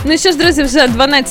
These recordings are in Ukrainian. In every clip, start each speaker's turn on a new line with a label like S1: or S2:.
S1: Ну що ж, друзі, вже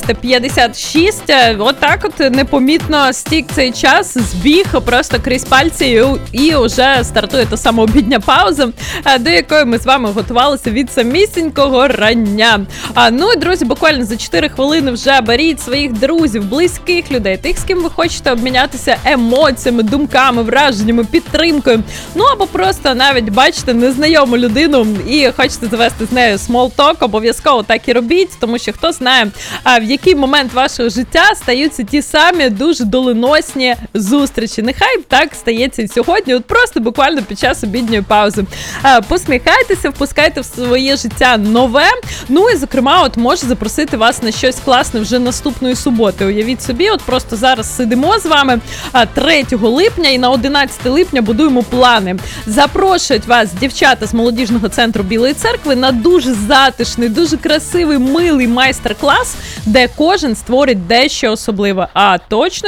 S1: 12:56. Отак от непомітно стік цей час, збіг просто крізь пальці, і вже стартує та сама обідня пауза, до якої ми з вами готувалися від самісінького рання. Ну і, друзі, буквально за 4 хвилини вже беріть своїх друзів, близьких людей, тих, з ким ви хочете обмінятися емоціями, думками, враженнями, підтримкою. Ну або просто навіть бачите незнайому людину і хочете завести з нею small talk, обов'язково так і робіть, тому що хто знає, в який момент вашого життя стаються ті самі дуже доленосні зустрічі. Нехай так стається і сьогодні, от просто буквально під час обідньої паузи. Посміхайтеся, впускайте в своє життя нове, ну і, зокрема, от можу запросити вас на щось класне вже наступної суботи. Уявіть собі, от просто зараз сидимо з вами 3 липня і на 11 липня будуємо плани. Запрошують вас дівчата з молодіжного центру Білої Церкви на дуже затишний, дуже красивий, милий майстер-клас, де кожен створить дещо особливе. А точно,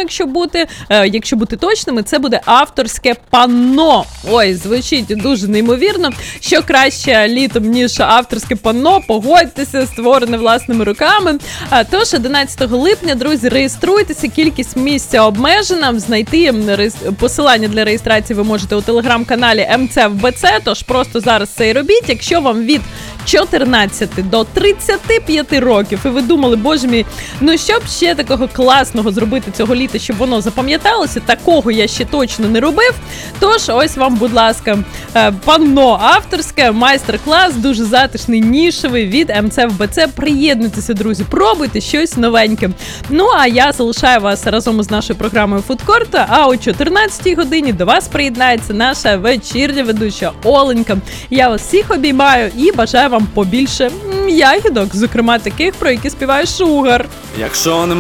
S1: якщо бути точними, це буде авторське панно. Ой, звучить дуже неймовірно. Що краще літом, ніж авторське панно, погодьтеся, створене власними руками. Тож 11 липня, друзі, реєструйтеся, кількість місця обмежена. Знайти посилання для реєстрації ви можете у телеграм-каналі МЦФБЦ, тож просто зараз це і робіть. Якщо вам від 14 до 35 років, і ви думали, боже мій, ну що б ще такого класного зробити цього літа, щоб воно запам'яталося, такого я ще точно не робив. Тож ось вам, будь ласка, панно авторське, майстер-клас, дуже затишний, нішевий від МЦФБЦ. Приєднуйтеся, друзі, пробуйте щось новеньке. Ну, а я залишаю вас разом із нашою програмою Фудкорт, а о 14-й годині до вас приєднається наша вечірня ведуча Оленька. Я вас всіх обіймаю і бажаю вам побільше ягідок, зокрема таких, про які співає Шугар.
S2: Якщо